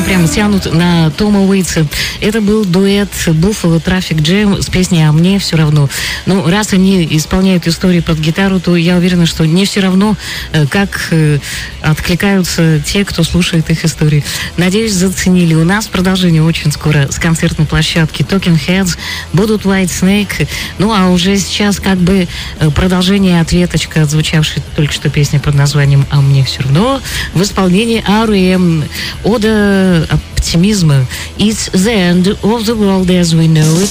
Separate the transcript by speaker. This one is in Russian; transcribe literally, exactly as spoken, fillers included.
Speaker 1: прямо тянут на Тома Уэйтса. Это был дуэт Buffalo Traffic Jam с песней «А мне все равно». Ну, раз они исполняют истории под гитару, то я уверена, что не все равно, как откликаются те, кто слушает их истории. Надеюсь, заценили. У нас продолжение очень скоро с концертной площадки Talking Heads, будут White Snake. Ну, а уже сейчас как бы продолжение, ответочка, отзвучавшей только что песни под названием «А мне все равно» в исполнении ар и эм. Ода оптимизма. It's the end of the world as we know it.